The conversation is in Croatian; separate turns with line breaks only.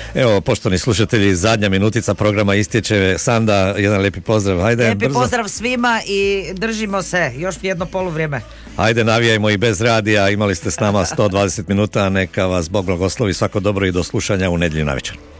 Evo, poštovani slušatelji, zadnja minutica programa istječe. Sanda, jedan lijepi pozdrav. Hajde,
lijepi
brzo.
Pozdrav svima i držimo se još jedno poluvrijeme.
Hajde, navijajmo i bez radija. Imali ste s nama 120 minuta. Neka vas Bog blagoslovi, svako dobro i do slušanja u nedjelju navečer.